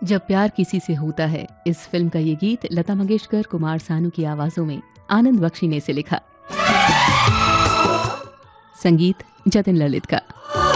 जब प्यार किसी से होता है, इस फिल्म का ये गीत लता मंगेशकर, कुमार सानू की आवाजों में आनंद बख्शी ने इसे लिखा। संगीत जतिन ललित का।